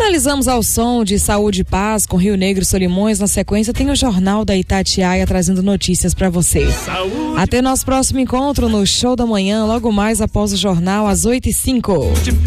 Finalizamos ao som de Saúde e Paz com Rio Negro e Solimões. Na sequência tem o Jornal da Itatiaia trazendo notícias para você. Até nosso próximo encontro no Show da Manhã, logo mais após o jornal às 8h05.